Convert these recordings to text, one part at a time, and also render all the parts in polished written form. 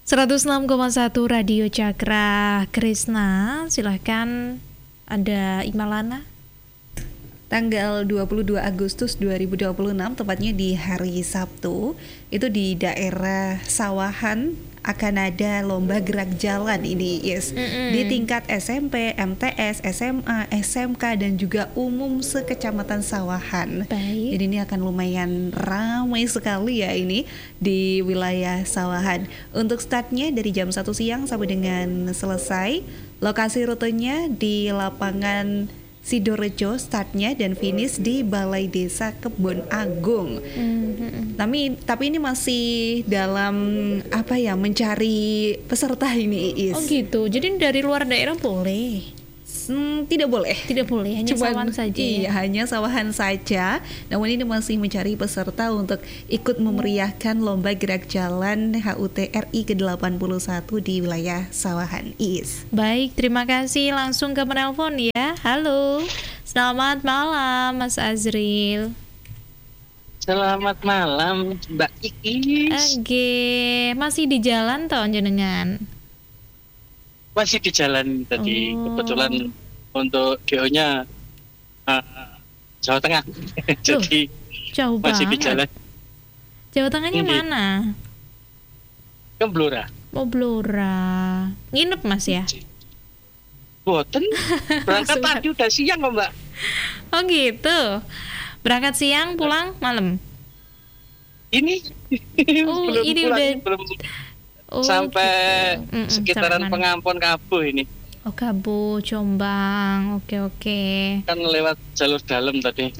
106,1 Radio Cakra Krisna, silahkan ada Imalana. Tanggal 22 Agustus 2026, tepatnya di hari Sabtu, itu di daerah Sawahan akan ada lomba gerak jalan ini, yes. Di tingkat SMP, MTS, SMA, SMK dan juga umum sekecamatan Sawahan. Baik. Jadi ini akan lumayan ramai sekali ya ini di wilayah Sawahan. Untuk startnya dari jam 1 siang sampai dengan selesai. Lokasi rutenya di lapangan Sidorejo startnya dan finish di Balai Desa Kebon Agung. Tapi ini masih dalam mencari peserta ini, Iis. Oh gitu. Jadi dari luar daerah boleh? Tidak boleh. Tidak boleh, hanya Sawahan saja. Iya, hanya Sawahan saja. Namun ini masih mencari peserta untuk ikut memeriahkan lomba gerak jalan HUT RI ke-81 di wilayah Sawahan, Iis. Baik, terima kasih. Langsung ke penelpon ya. Halo. Selamat malam Mas Azril. Selamat malam Mbak Ikis. Oke, masih di jalan toh jenengan? Masih di jalan tadi. Kebetulan untuk DO-nya Jawa Tengah. Jadi jauh masih banget. di jalan. Jawa Tengahnya mana? Ke Blora. Oh, Blora. Nginep Mas ya? Boten. Berangkat tadi udah siang kok Mbak. Oh gitu. Berangkat siang, pulang malam. Ini Oh, belum ini pulang, udah belum Oh, sampai gitu. sekitaran Sampai mana? Pengampun Kabuh ini. Oh, Kabuh, Jombang. Oke. Kan lewat jalur dalam tadi.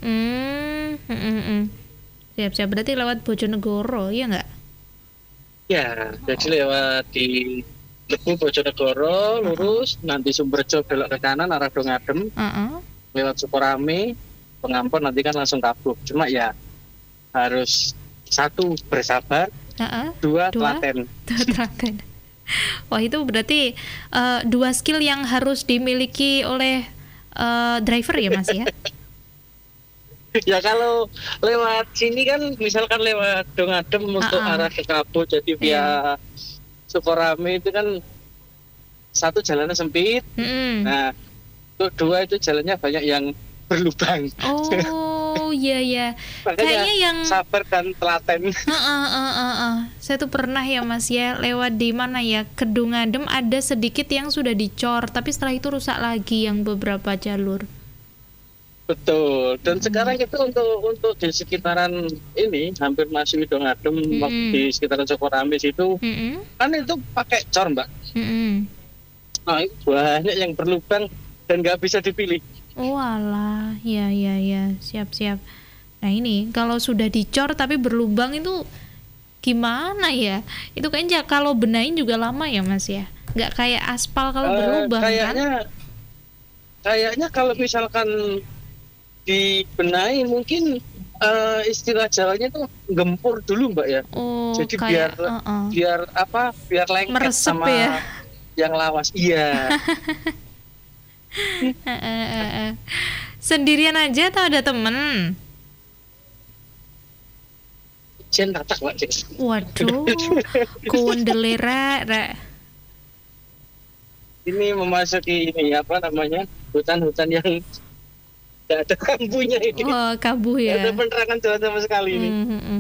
Siap-siap, berarti lewat Bojonegoro, ya nggak? Ya, jadi lewat di Lebu Bojonegoro lurus, nanti Sumberjo belok ke kanan arah Dongadem, lewat Sukorame, Pengampun nanti kan langsung Kabuh. Cuma ya harus satu bersabar, dua telaten. Telaten. Wah, itu berarti dua skill yang harus dimiliki oleh driver ya Mas ya? Ya kalau lewat sini kan misalkan lewat Dongadem untuk arah ke Kabuh, jadi via Sukorame itu kan satu jalannya sempit. Nah, untuk dua itu jalannya banyak yang berlubang. Oh iya. Kayaknya yang sabar dan telaten. Saya tuh pernah ya Mas ya lewat di mana ya, Kedungadem ada sedikit yang sudah dicor, tapi setelah itu rusak lagi yang beberapa jalur. Betul. Dan sekarang itu untuk di sekitaran ini hampir masih Dongadem, di sekitaran Sukorame situ kan itu pakai cor Mbak. Nah, itu banyak yang berlubang dan nggak bisa dipilih. Oh alah, ya, siap. Nah ini, kalau sudah dicor tapi berlubang itu gimana ya? Itu kayaknya kalau benahin juga lama ya Mas ya? Nggak kayak aspal kalau berlubang kan? Kayaknya kalau misalkan dibenahi mungkin istilah Jawanya tuh gempur dulu Mbak ya. Oh, jadi kayak, biar lengket meresep sama ya? yang lawas. Iya. Sendirian aja atau ada temen? Jen tatak Mbak Jen. Waduh, kundelera. Ini memasuki hutan-hutan yang tidak ada lampunya ini. Oh, Kabuh ya. Ada penerangan jalan sama sekali ini.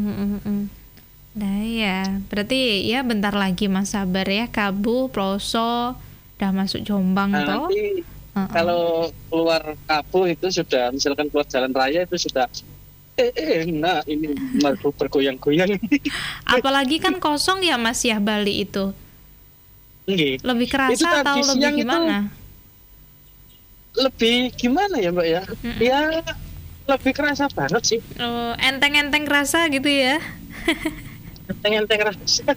Nah ya, berarti ya bentar lagi Mas sabar ya. Kabuh, Ploso, udah masuk Jombang toh. Nanti kalau keluar Kabuh itu sudah, misalkan keluar jalan raya itu sudah nah ini bergoyang-goyang. Apalagi kan kosong ya Mas ya Bali itu. Lebih kerasa atau lebih gimana? Lebih gimana ya Mbak ya? Ya lebih kerasa banget sih. Oh, enteng-enteng kerasa gitu ya. Enteng-enteng rasa.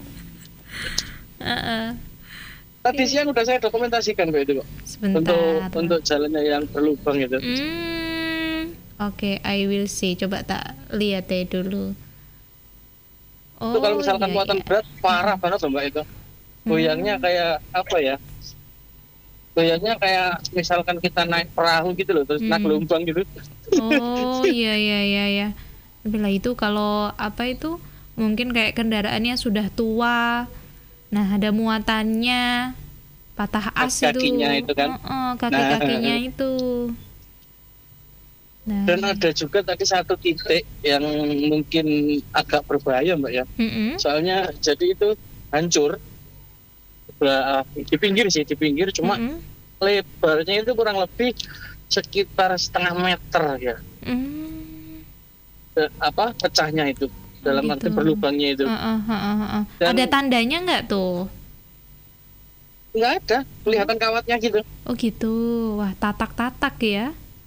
Tadi siang udah saya dokumentasikan Mbak itu kok. Sebentar. Untuk jalannya yang berlubang itu. Oke, I will see. Coba tak lihat deh dulu. Itu kalau misalkan muatan berat parah banget loh Mbak itu. Goyangnya kayak apa ya? Goyangnya kayak misalkan kita naik perahu gitu loh, terus naik gelombang gitu. Oh iya. Bila itu kalau apa itu mungkin kayak kendaraannya sudah tua, Nah, ada muatannya, patah as kakinya itu kan. Kaki-kakinya itu. Nah. Dan ada juga tadi satu titik yang mungkin agak berbahaya Mbak ya. Soalnya jadi itu hancur di pinggir cuma lebarnya itu kurang lebih sekitar 1,5 meter ya. Pecahnya itu dalam arti berlubangnya itu. Ada tandanya nggak tuh? Nggak ada, kelihatan kawatnya gitu. Oh gitu, wah tatak-tatak ya.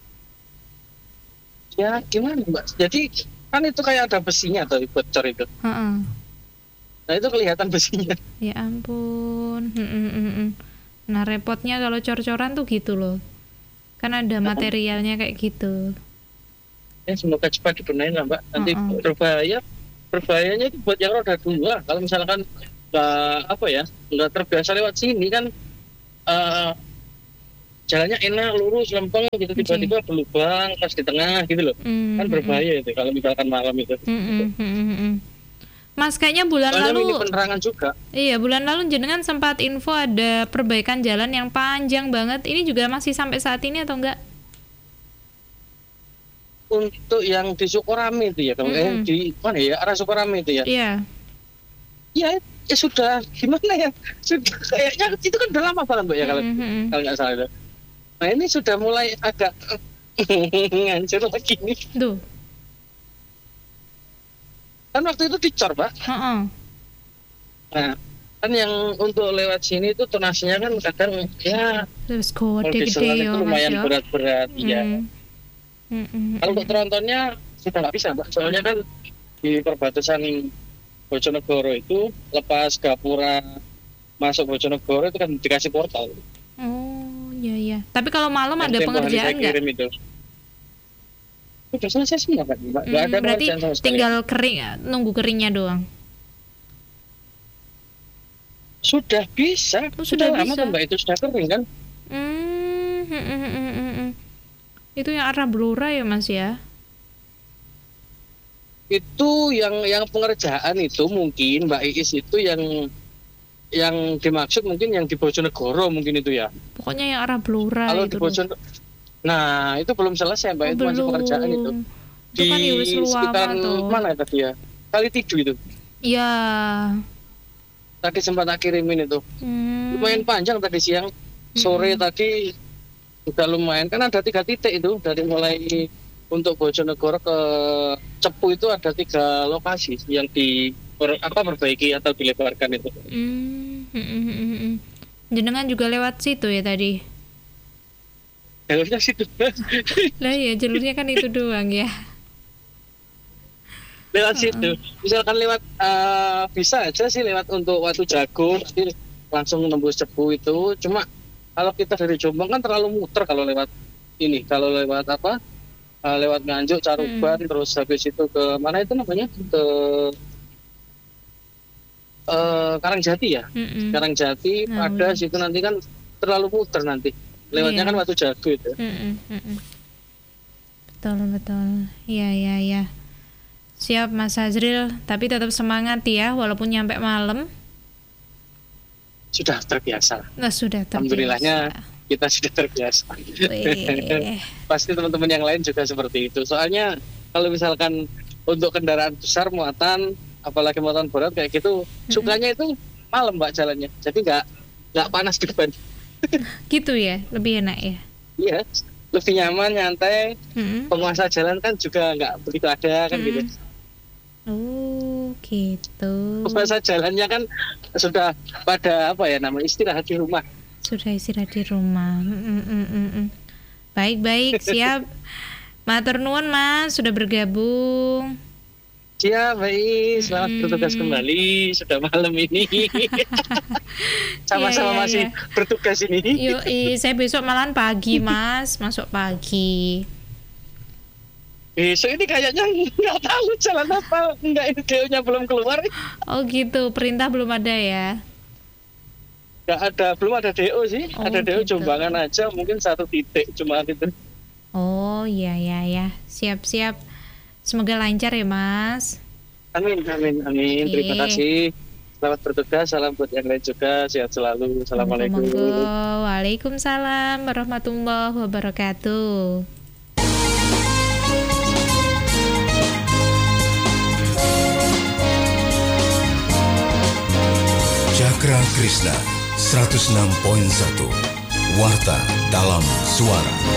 Ya gimana Mbak, jadi kan itu kayak ada besinya atau bocor itu. Nah itu kelihatan besinya. Ya ampun. Nah repotnya kalau cor-coran tuh gitu loh, kan ada materialnya kayak gitu. Ya semoga cepat dibenahin lah Mbak. Nanti berbahayanya itu buat yang roda 2. Kalau misalkan nggak terbiasa lewat sini kan, jalannya enak lurus lempeng gitu, tiba-tiba berlubang pas di tengah gitu loh. Kan berbahaya itu kalau misalkan malam itu. Mas kayaknya bulan lalu ini penerangan juga. Iya, bulan lalu jenengan sempat info ada perbaikan jalan yang panjang banget. Ini juga masih sampai saat ini atau enggak? Untuk yang di Sukorame itu ya, di mana ya, arah Sukorame itu ya. Iya. Ya sudah gimana ya, sudah kayaknya itu kan udah lama banget Mbak ya, kalau nggak salah itu. Nah ini sudah mulai agak ngancur lagi nih. Tuh. Kan waktu itu dicor Mbak. Nah kan yang untuk lewat sini itu tonasinya kan kadang ya terus gede itu lumayan berat-berat ya. Kalau untuk trontonnya sudah nggak bisa Mbak, soalnya kan di perbatasan Bojonegoro itu lepas Gapura masuk Bojonegoro itu kan dikasih portal. Oh iya. Tapi kalau malam ada pengerjaan nggak? Sudah selesai semua kan Mbak. Nggak ada berarti pengerjaan sama sekali. Tinggal kering, nunggu keringnya doang. Sudah bisa. Sudah lama bisa. kan Mbak, itu sudah kering kan. Itu yang arah Blora ya Mas ya? Itu yang pengerjaan itu mungkin Mbak Iis itu yang dimaksud mungkin yang di Bojonegoro mungkin itu ya. Pokoknya yang arah Blora. Kalau itu di Bojonegoro, nah itu belum selesai Mbak, itu masih pengerjaan itu. Itu kan di sekitaran mana tadi ya? Kalitidu itu. Iya. Tadi sempat tak kirimin itu. Lumayan panjang tadi siang, sore tadi udah lumayan. Kan ada 3 titik itu dari mulai untuk Bojonegoro ke Cepu itu ada 3 lokasi yang perbaiki atau dilebarkan itu. Jenengan juga lewat situ ya tadi? Jalurnya situ. Lah ya jalurnya kan itu doang ya. Lewat situ. Misalkan lewat bisa aja sih lewat untuk Watu Jago nanti langsung nembus Cepu itu. Cuma kalau kita dari Jombang kan terlalu muter kalau lewat ini. Kalau lewat lewat Nganjuk, Caruban, terus habis itu ke mana itu namanya? Ke Karangjati ya. Karangjati ada situ nanti kan terlalu muter nanti. Lewatnya kan Watu Jago itu. Betul. Iya. Siap Mas Azril, tapi tetap semangat ya walaupun nyampe malam. Sudah terbiasa. Sudah terbiasa. Alhamdulillahnya kita sudah terbiasa. Pasti teman-teman yang lain juga seperti itu. Soalnya kalau misalkan untuk kendaraan besar muatan, apalagi muatan berat kayak gitu, sukanya itu malam Mbak jalannya. Jadi nggak panas di depan. Gitu ya, lebih enak ya. Iya, lebih nyaman, nyantai. Penguasa jalan kan juga nggak begitu ada kan gitu. Oh gitu. Penguasa jalannya kan sudah pada istirahat di rumah. Sudah istirahat di rumah. Baik, siap. Matur nuwun Mas sudah bergabung. Siap, baik. Selamat bertugas kembali. Sudah malam ini. Sama-sama masih bertugas ini. Saya besok malahan pagi Mas, masuk pagi. Besok ini kayaknya nggak tahu jalan apa. Enggak, ini DO-nya belum keluar. Oh gitu, perintah belum ada ya? Nggak ada, belum ada DO sih. Ada DO gitu. Jombangan aja, mungkin 1 titik cuma itu. Oh iya. Siap. Semoga lancar ya Mas. Amin. Terima kasih. Selamat bertugas, salam buat yang lain juga, sehat selalu. Assalamualaikum. Waalaikumsalam warahmatullahi wabarakatuh. Cakra Krishna 106.1 Warta dalam Suara.